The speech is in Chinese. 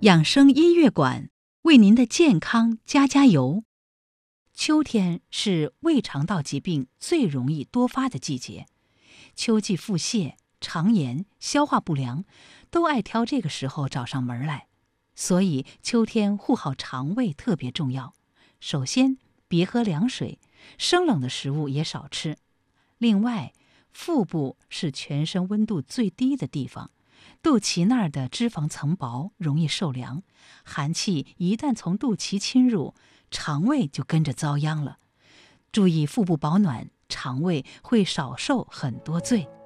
养生音乐馆为您的健康加油。秋天是胃肠道疾病最容易多发的季节，秋季腹泻、肠炎、消化不良都爱挑这个时候找上门来，所以秋天护好肠胃特别重要。首先，别喝凉水，生冷的食物也少吃。另外，腹部是全身温度最低的地方，肚脐那儿的脂肪层薄，容易受凉，寒气一旦从肚脐侵入，肠胃就跟着遭殃了。注意腹部保暖，肠胃会少受很多罪。